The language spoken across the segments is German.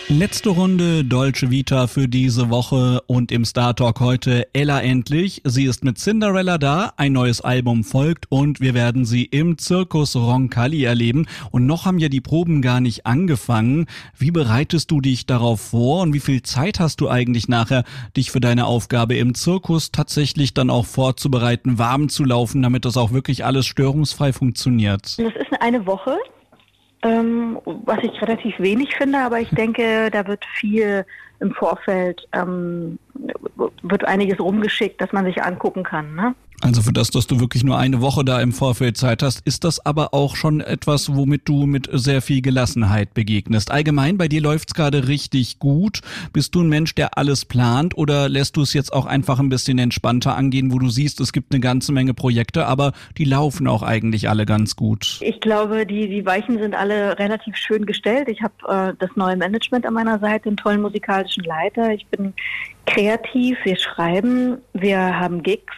Letzte Runde Dolce Vita für diese Woche und im Star Talk heute Ella endlich. Sie ist mit Cinderella da, ein neues Album folgt und wir werden sie im Zirkus Roncalli erleben. Und noch haben ja die Proben gar nicht angefangen. Wie bereitest du dich darauf vor und wie viel Zeit hast du eigentlich nachher, dich für deine Aufgabe im Zirkus tatsächlich dann auch vorzubereiten, warm zu laufen, damit das auch wirklich alles störungsfrei funktioniert? Das ist eine Woche. Was ich relativ wenig finde, aber ich denke, da wird viel im Vorfeld, wird einiges rumgeschickt, dass man sich angucken kann, ne? Also für das, dass du wirklich nur eine Woche da im Vorfeld Zeit hast, ist das aber auch schon etwas, womit du mit sehr viel Gelassenheit begegnest. Allgemein, bei dir läuft's gerade richtig gut. Bist du ein Mensch, der alles plant oder lässt du es jetzt auch einfach ein bisschen entspannter angehen, wo du siehst, es gibt eine ganze Menge Projekte, aber die laufen auch eigentlich alle ganz gut? Ich glaube, die Weichen sind alle relativ schön gestellt. Ich habe das neue Management an meiner Seite, einen tollen musikalischen Leiter. Ich bin kreativ, wir schreiben, wir haben Gigs.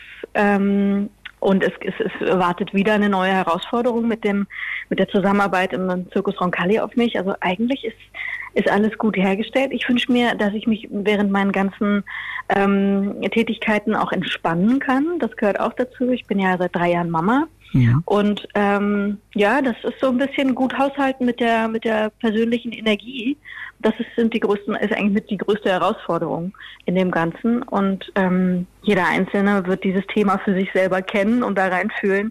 Und es wartet wieder eine neue Herausforderung mit der Zusammenarbeit im Zirkus Roncalli auf mich. Also eigentlich ist alles gut hergestellt. Ich wünsche mir, dass ich mich während meinen ganzen Tätigkeiten auch entspannen kann. Das gehört auch dazu. Ich bin ja seit 3 Jahren Mama. Ja. Und das ist so ein bisschen gut haushalten mit der persönlichen Energie. Das ist eigentlich mit die größte Herausforderung in dem Ganzen. Und jeder Einzelne wird dieses Thema für sich selber kennen und da reinfühlen.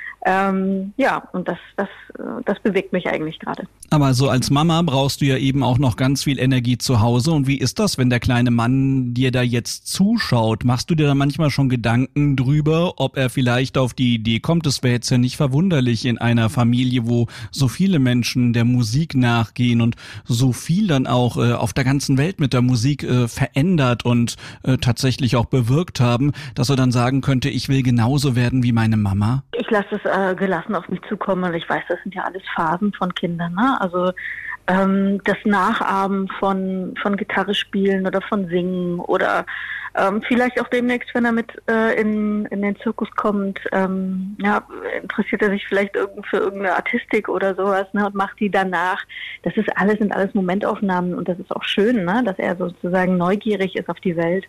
Und das bewegt mich eigentlich gerade. Aber so als Mama brauchst du ja eben auch noch ganz viel Energie zu Hause. Und wie ist das, wenn der kleine Mann dir da jetzt zuschaut? Machst du dir da manchmal schon Gedanken drüber, ob er vielleicht auf die Idee kommt? Das wäre jetzt ja nicht verwunderlich in einer Familie, wo so viele Menschen der Musik nachgehen und so viel dann auch auf der ganzen Welt mit der Musik verändert und tatsächlich auch bewirkt haben, dass er dann sagen könnte, ich will genauso werden wie meine Mama? Ich lasse es gelassen auf mich zukommen und ich weiß, das sind ja alles Phasen von Kindern, ne? Also das Nachahmen von Gitarre spielen oder von Singen oder vielleicht auch demnächst, wenn er mit in den Zirkus kommt, interessiert er sich vielleicht für irgendeine Artistik oder sowas, ne, und macht die danach. Sind alles Momentaufnahmen und das ist auch schön, ne, dass er sozusagen neugierig ist auf die Welt.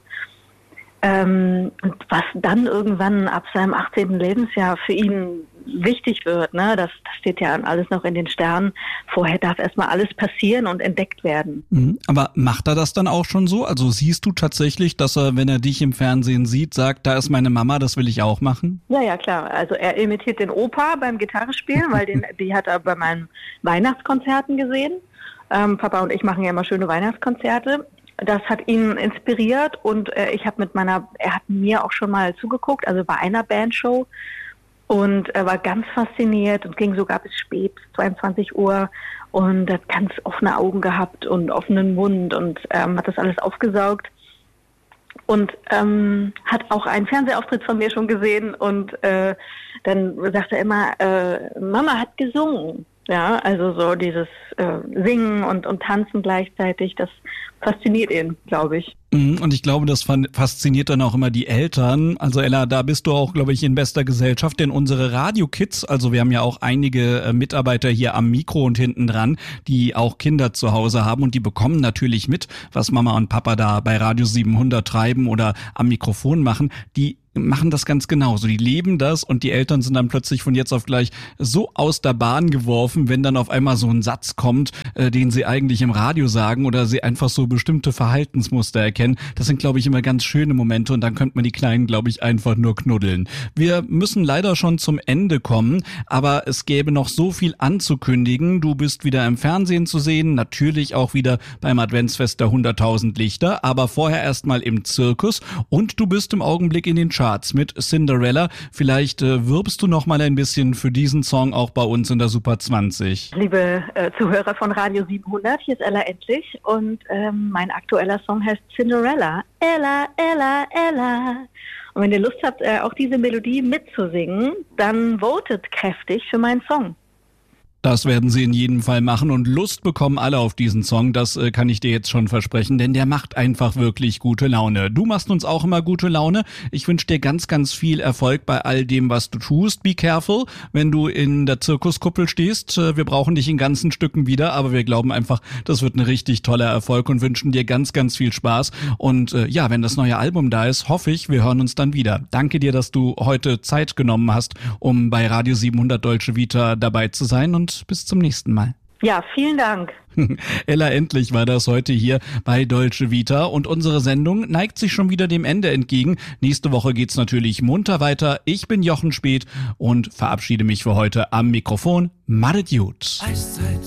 Und was dann irgendwann ab seinem 18. Lebensjahr für ihn wichtig wird, ne, das steht ja alles noch in den Sternen. Vorher darf erstmal alles passieren und entdeckt werden. Aber macht er das dann auch schon so? Also siehst du tatsächlich, dass er, wenn er dich im Fernsehen sieht, sagt, da ist meine Mama, das will ich auch machen? Ja, klar. Also er imitiert den Opa beim Gitarrespielen, weil die hat er bei meinen Weihnachtskonzerten gesehen. Papa und ich machen ja immer schöne Weihnachtskonzerte. Das hat ihn inspiriert und er hat mir auch schon mal zugeguckt, also bei einer Bandshow, und er war ganz fasziniert und ging sogar bis spät, 22 Uhr, und hat ganz offene Augen gehabt und offenen Mund und hat das alles aufgesaugt und hat auch einen Fernsehauftritt von mir schon gesehen und dann sagt er immer, Mama hat gesungen. Ja, also so dieses Singen und Tanzen gleichzeitig, das fasziniert ihn, glaube ich. Und ich glaube, das fasziniert dann auch immer die Eltern. Also Ella, da bist du auch, glaube ich, in bester Gesellschaft, denn unsere Radio-Kids, also wir haben ja auch einige Mitarbeiter hier am Mikro und hinten dran, die auch Kinder zu Hause haben und die bekommen natürlich mit, was Mama und Papa da bei Radio 700 treiben oder am Mikrofon machen. Die machen das ganz genauso. Die leben das und die Eltern sind dann plötzlich von jetzt auf gleich so aus der Bahn geworfen, wenn dann auf einmal so ein Satz kommt, den sie eigentlich im Radio sagen oder sie einfach so bestimmte Verhaltensmuster erkennen. Das sind, glaube ich, immer ganz schöne Momente und dann könnte man die Kleinen, glaube ich, einfach nur knuddeln. Wir müssen leider schon zum Ende kommen, aber es gäbe noch so viel anzukündigen. Du bist wieder im Fernsehen zu sehen, natürlich auch wieder beim Adventsfest der 100.000 Lichter, aber vorher erstmal im Zirkus und du bist im Augenblick in den Charts mit Cinderella. Vielleicht wirbst du noch mal ein bisschen für diesen Song auch bei uns in der Super 20. Liebe Zuhörer von Radio 700, hier ist Ella endlich und mein aktueller Song heißt Cinderella. Ella, Ella, Ella. Und wenn ihr Lust habt, auch diese Melodie mitzusingen, dann votet kräftig für meinen Song. Das werden sie in jedem Fall machen und Lust bekommen alle auf diesen Song, das kann ich dir jetzt schon versprechen, denn der macht einfach wirklich gute Laune. Du machst uns auch immer gute Laune. Ich wünsche dir ganz, ganz viel Erfolg bei all dem, was du tust. Be careful, wenn du in der Zirkuskuppel stehst. Wir brauchen dich in ganzen Stücken wieder, aber wir glauben einfach, das wird ein richtig toller Erfolg und wünschen dir ganz, ganz viel Spaß. Und ja, wenn das neue Album da ist, hoffe ich, wir hören uns dann wieder. Danke dir, dass du heute Zeit genommen hast, um bei Radio 700 Deutsche Vita dabei zu sein, und bis zum nächsten Mal. Ja, vielen Dank. Ella Endlich war das heute hier bei Deutsche Vita und unsere Sendung neigt sich schon wieder dem Ende entgegen. Nächste Woche geht's natürlich munter weiter. Ich bin Jochen Speth und verabschiede mich für heute am Mikrofon. Madet gut.